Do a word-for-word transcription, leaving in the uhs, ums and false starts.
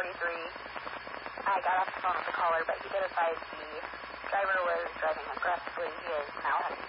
forty-three. I got off the phone with the caller, but he did advise the driver was driving aggressively. He is now having